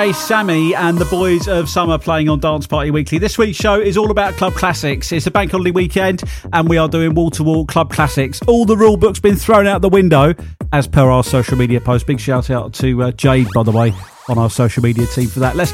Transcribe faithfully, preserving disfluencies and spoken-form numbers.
Hey, Sammy and the boys of Summer playing on Dance Party Weekly. This week's show is all about club classics. It's a bank holiday weekend and we are doing wall-to-wall club classics. All the rule book's been thrown out the window as per our social media post. Big shout out to uh, Jade, by the way, on our social media team for that. Let's